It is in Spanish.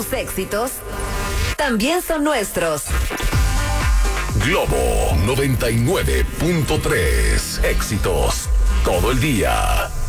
tus éxitos también son nuestros. Globo 99.3. Éxitos todo el día.